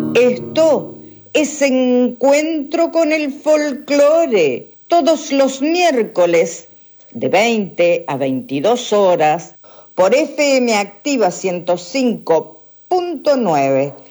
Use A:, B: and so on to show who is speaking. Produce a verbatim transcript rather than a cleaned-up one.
A: Esto es Encuentro con el Folclore, todos los miércoles de veinte a veintidós horas por F M Activa ciento cinco punto nueve